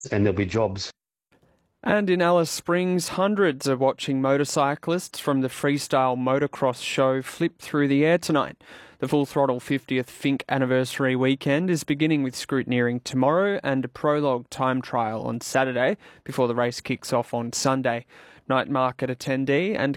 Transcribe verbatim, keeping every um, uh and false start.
and there'll be jobs. And in Alice Springs, hundreds are watching motorcyclists from the Freestyle Motocross show flip through the air tonight. The Full Throttle fiftieth Finke anniversary weekend is beginning with scrutineering tomorrow and a prologue time trial on Saturday before the race kicks off on Sunday. Night market attendee and